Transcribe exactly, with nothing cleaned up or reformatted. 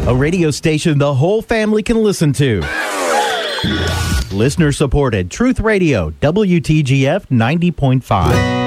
a radio station the whole family can listen to. Listener supported Truth Radio, W T G F ninety point five.